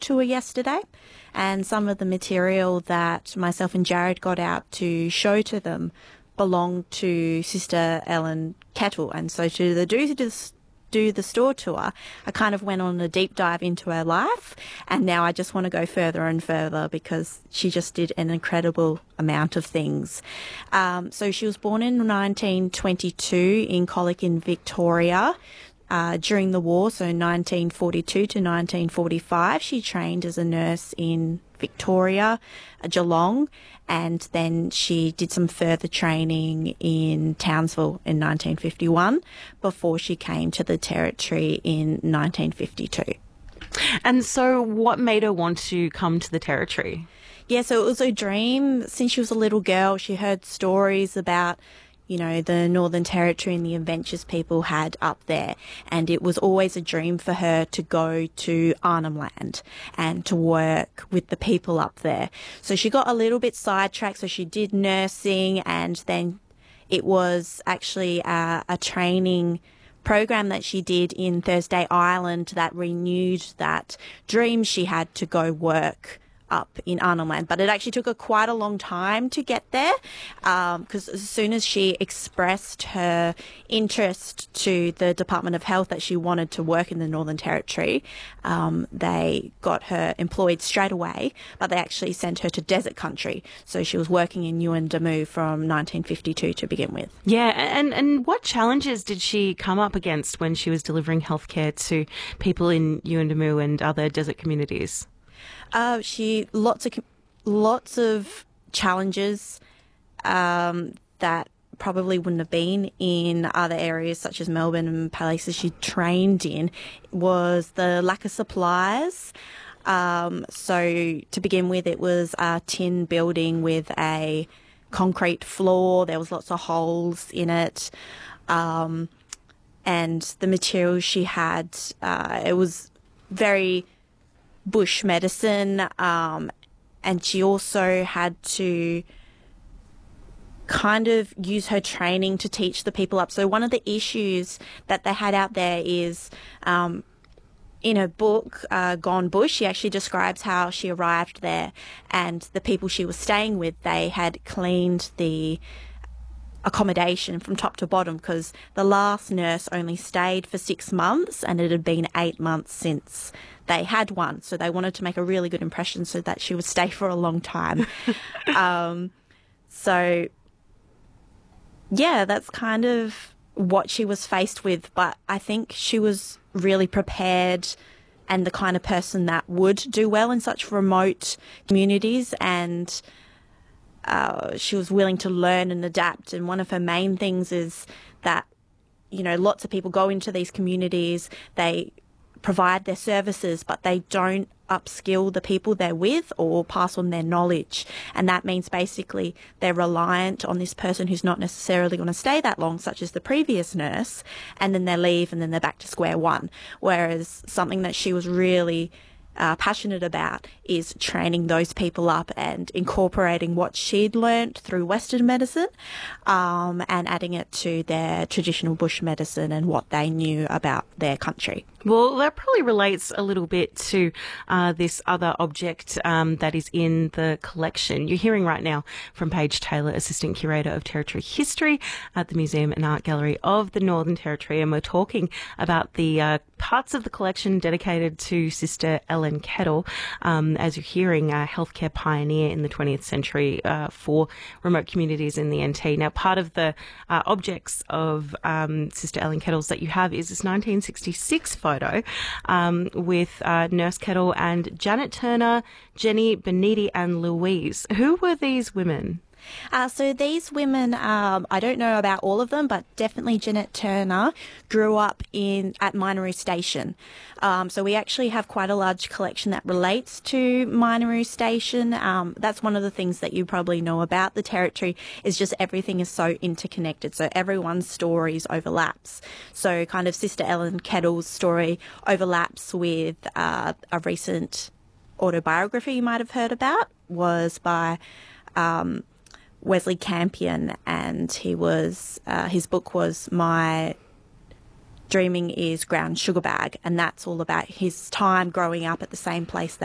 tour yesterday, and some of the material that myself and Jared got out to show to them belonged to Sister Ellen Kettle. And so to do the store tour, I kind of went on a deep dive into her life, and now I just want to go further and further because she just did an incredible amount of things. So she was born in 1922 in Colac in Victoria. During the war, so 1942 to 1945, she trained as a nurse in Victoria, Geelong, and then she did some further training in Townsville in 1951 before she came to the Territory in 1952. And so what made her want to come to the Territory? Yeah, so it was a dream since she was a little girl. She heard stories about the Northern Territory and the adventures people had up there. And it was always a dream for her to go to Arnhem Land and to work with the people up there. So she got a little bit sidetracked. So she did nursing, and then it was actually a training program that she did in Thursday Island that renewed that dream she had to go work up in Arnhem Land. But it actually took her quite a long time to get there, because as soon as she expressed her interest to the Department of Health that she wanted to work in the Northern Territory, they got her employed straight away, but they actually sent her to desert country. So she was working in Yuendamu from 1952 to begin with. Yeah, and what challenges did she come up against when she was delivering healthcare to people in Yuendamu and other desert communities? Lots of challenges that probably wouldn't have been in other areas such as Melbourne and places she trained in, was the lack of supplies. So to begin with, it was a tin building with a concrete floor. There was lots of holes in it. And the materials she had, it was very bush medicine, and she also had to kind of use her training to teach the people up. So one of the issues that they had out there is, in her book, Gone Bush, she actually describes how she arrived there, and the people she was staying with, they had cleaned the accommodation from top to bottom, because the last nurse only stayed for 6 months and it had been 8 months since they had one. So they wanted to make a really good impression so that she would stay for a long time. So, yeah, that's kind of what she was faced with. But I think she was really prepared and the kind of person that would do well in such remote communities, and she was willing to learn and adapt. And one of her main things is that, lots of people go into these communities, they provide their services, but they don't upskill the people they're with or pass on their knowledge. And that means basically they're reliant on this person who's not necessarily going to stay that long, such as the previous nurse, and then they leave and then they're back to square one. Whereas something that she was really passionate about is training those people up and incorporating what she'd learnt through Western medicine, and adding it to their traditional bush medicine and what they knew about their country. Well, that probably relates a little bit to this other object that is in the collection. You're hearing right now from Paige Taylor, Assistant Curator of Territory History at the Museum and Art Gallery of the Northern Territory, and we're talking about the parts of the collection dedicated to Sister Ellen Kettle, as you're hearing, a healthcare pioneer in the 20th century for remote communities in the NT. Now, part of the objects of Sister Ellen Kettle's that you have is this 1966 photo with Nurse Kettle and Janet Turner, Jenny Beniti and Louise. Who were these women? So these women, I don't know about all of them, but definitely Janet Turner grew up at Minoru Station. So we actually have quite a large collection that relates to Minoru Station. That's one of the things that you probably know about the Territory, is just everything is so interconnected. So everyone's stories overlaps. So kind of Sister Ellen Kettle's story overlaps with a recent autobiography you might have heard about, was by Wesley Campion, and he was his book was My Dreaming is Ground Sugar Bag, and that's all about his time growing up at the same place